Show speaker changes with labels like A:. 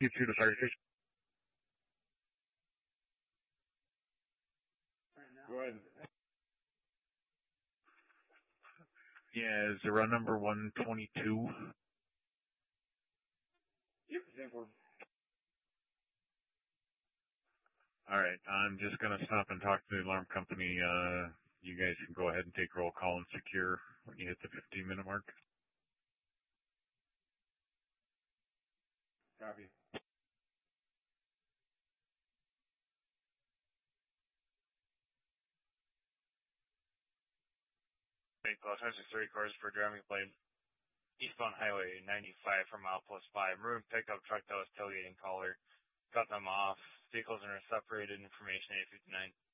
A: Get you to fire station. Go ahead. Yeah, is it run number 122? Yep, Alright, I'm just gonna stop and talk to the alarm company. You guys can go ahead and take roll call and secure when you hit the 15-minute mark. Copy.
B: Los Angeles 3 cars for driving plane. Eastbound Highway 95 from mile plus 5. Maroon pickup truck that was tailgating caller. Cut them off. Vehicles are separated. Information 859.